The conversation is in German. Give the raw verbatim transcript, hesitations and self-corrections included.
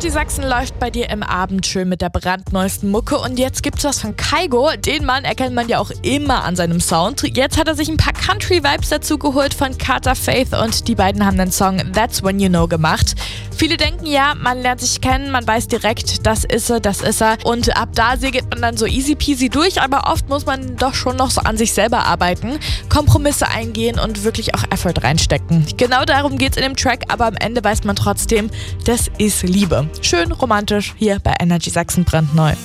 Energy Sachsen läuft bei dir im Abend schön mit der brandneuesten Mucke und jetzt gibt's was von Kygo. Den Mann erkennt man ja auch immer an seinem Sound. Jetzt hat er sich ein paar Country-Vibes dazu geholt von Carter Faith und die beiden haben den Song That's When You Know gemacht. Viele denken ja, man lernt sich kennen, man weiß direkt, das ist er, das ist er und ab da segelt man dann so easy peasy durch, aber oft muss man doch schon noch so an sich selber arbeiten, Kompromisse eingehen und wirklich auch Effort reinstecken. Genau darum geht's in dem Track, aber am Ende weiß man trotzdem, das ist Liebe. Schön romantisch hier bei Energy Sachsen brandneu.